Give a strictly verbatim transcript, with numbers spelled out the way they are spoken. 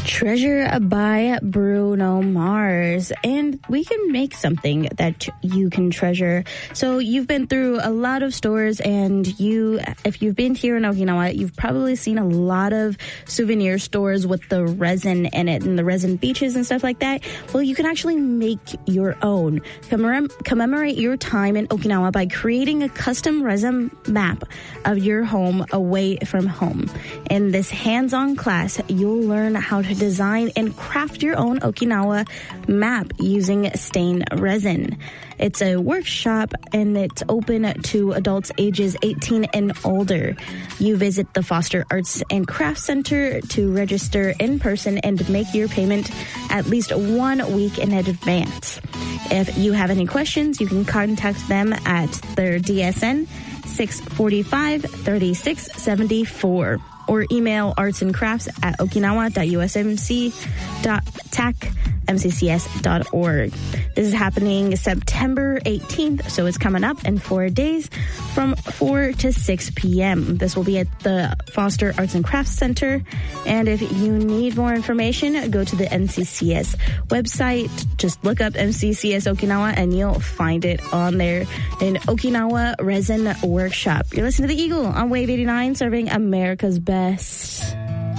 Treasure by Bruno Mars. And we can make something that you can treasure. So you've been through a lot of stores, and you, if you've been here in Okinawa, you've probably seen a lot of souvenir stores with the resin in it and the resin beaches and stuff like that. Well, you can actually make your own. Commem- commemorate your time in Okinawa by creating a custom resin map of your home away from home. In this hands-on class, you'll learn how to design and craft your own Okinawa map using stain resin. It's a workshop, and it's open to adults ages eighteen and older. You visit the Foster Arts and Crafts Center to register in person and make your payment at least one week in advance. If you have any questions, you can contact them at their D S N six four five, three six seven four or email arts and crafts at okinawa dot u s m c dot t a c m c c s dot org. This is happening September eighteenth, so it's coming up in four days from four to six p.m. This will be at the Foster Arts and Crafts Center. And if you need more information, go to the N C C S website. Just look up N C C S Okinawa and you'll find it on there. An Okinawa Resin Workshop. You're listening to The Eagle on Wave eighty-nine, serving America's best.